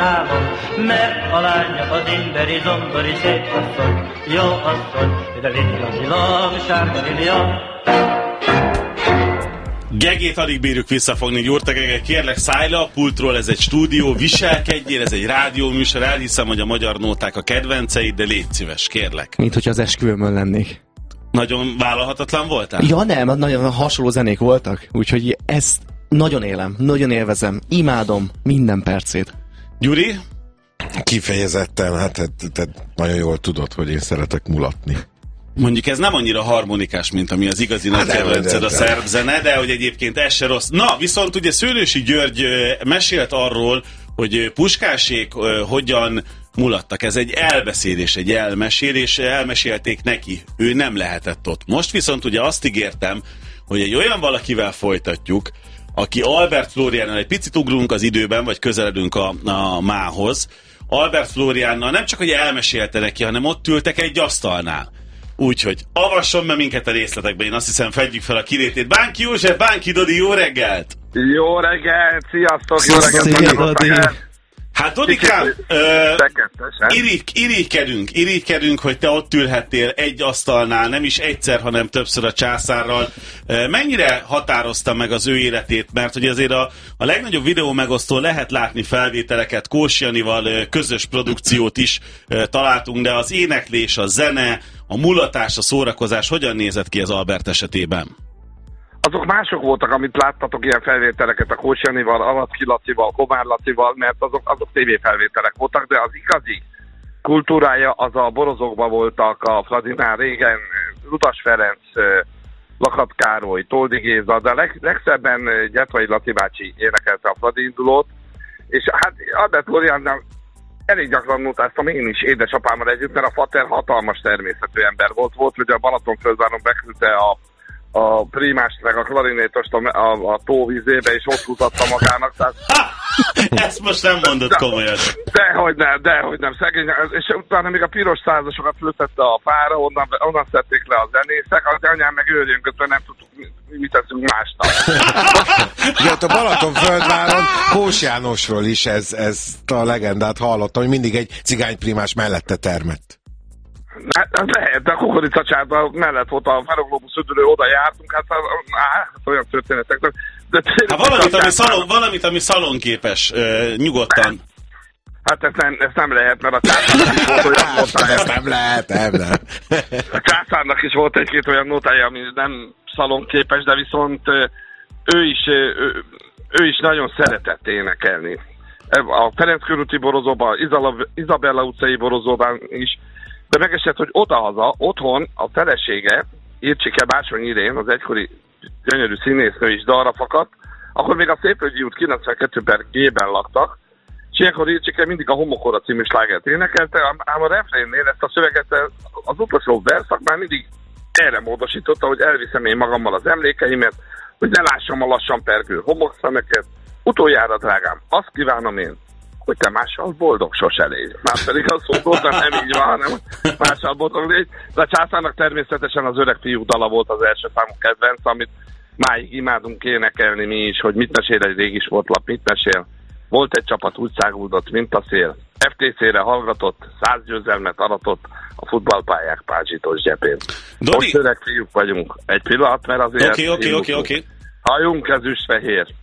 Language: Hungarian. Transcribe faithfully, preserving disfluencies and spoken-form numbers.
sajnálom, mert a lánya az imberi zombori szép asszony, jó asszony, de lilianilag, sárga lilia. Gegét alig bírjuk visszafogni, Gyurta Gege, kérlek szállj le a pultról, ez egy stúdió, viselkedjél, ez egy rádióműsor, elhiszem, hogy a magyar nóták a kedvenceid, de légy szíves, kérlek. Mint hogyha az esküvőmön lennék. Nagyon vállalhatatlan voltál? Ja nem, nagyon hasonló zenék voltak, úgyhogy ezt nagyon élem, nagyon élvezem, imádom minden percét. Gyuri? Kifejezetten, hát te, te nagyon jól tudod, hogy én szeretek mulatni. Mondjuk ez nem annyira harmonikás, mint ami az igazi nagy kedvenced, a szerb zene, de hogy egyébként ez se rossz. Na, viszont ugye Szőlősi György mesélt arról, hogy Puskásék hogyan mulattak. Ez egy elbeszélés, egy elmesélés, elmesélték neki. Ő nem lehetett ott. Most viszont ugye azt ígértem, hogy egy olyan valakivel folytatjuk, aki Albert Flóriánnal, egy picit ugrunk az időben, vagy közeledünk a, a mához. Albert Flóriánnal nem csak, hogy elmesélte neki, hanem ott ültek egy asztalnál. Úgyhogy avasson be minket a részletekbe, én azt hiszem fedjük fel a kilétét. Bánki József, Bánki Dodi, jó reggelt! Jó reggelt, sziasztok, jó reggelt! Szia, hát Dodikám, uh, irígy, irigykedünk, irigykedünk, hogy te ott ülhettél egy asztalnál, nem is egyszer, hanem többször a császárral. Uh, mennyire határozta meg az ő életét? Mert hogy azért a, a legnagyobb videó megosztó lehet látni felvételeket, Kós Janival uh, közös produkciót is uh, találtunk, de az éneklés, a zene, a mulatás, a szórakozás hogyan nézett ki az Albert esetében? Azok mások voltak, amit láttatok, ilyen felvételeket a Kós Janival, Alatki Lacival, Komár Lacival, mert azok, azok tévéfelvételek voltak, de az igazi kultúrája az a Borozokban voltak, a Fradinál régen, Ludas Ferenc, Lakat Károly, Toldi Géza, de leg, legszebben Gyetvai Laci bácsi énekelte a Fradi indulót, és hát Albert Flóriánnal elég gyakran notáztam én is édesapámmal együtt, mert a fater hatalmas természetű ember volt, volt, hogy a Balatonföldváron beküldte a a primást, meg a klarinétost a, a, a tóvízébe, és ott húzatta magának. Tehát... Ezt most nem mondod komolyan. Dehogy nem, dehogy nem, szegény. És utána még a piros százasokat föltette a fára, onnan, onnan szedték le a zenészek, az anyám meg őrjöngött, mert nem tudtuk, mi, mit teszünk másnap. Ugye a Balatonföldváron Kós Jánosról is ez, ezt a legendát hallottam, hogy mindig egy cigányprimás mellette termett. Hát lehet, de a kukoricacsárda mellett volt a Ferroglobus üdülő, oda jártunk, hát, hát olyan történetek. De hát valamit, ami szalon, valamit, ami szalonképes, uh, nyugodtan. Hát ezt nem, ezt nem lehet, mert a császárnak is volt olyan notája. Ezt nem lehet, nem lehet. A császárnak is volt egy-két olyan notája, ami nem szalonképes, de viszont ő is, ő, ő is nagyon szeretett énekelni. A Ferenc körúti borozóban, Izabella utcai borozóban is, de megesett, hogy odahaza, otthon a felesége, Ircsike Bácsony Irén, az egykori gyönyörű színésznő is dalra fakadt, akkor még a Széphölgyi út kilencvenkettő per G-ben laktak, és ilyenkor Ircsike mindig a Homokora című slágert énekelte, ám a refrénnél ezt a szöveget az utolsó verszak már mindig erre módosította, hogy elviszem én magammal az emlékeimet, hogy ne lássam a lassan pergő homokszemeket. Utoljára, drágám, azt kívánom én, hogy te mással boldog sose légy. Már pedig azt mondtam, nem így van, hanem mással boldog légy. De a császárnak természetesen az Öreg fiú dala volt az első számú kedvenc, amit máig imádunk énekelni mi is, hogy mit mesél egy régi sportlap, mit mesél. Volt egy csapat, úgy száguldott, mint a szél. ef té cére hallgatott, száz győzelmet aratott a futballpályák pázsitos gyepén. Dodi? Most öreg fiúk vagyunk. Egy pillanat, mert azért... Oké, oké, oké, oké. Hajunk ezüstfehér.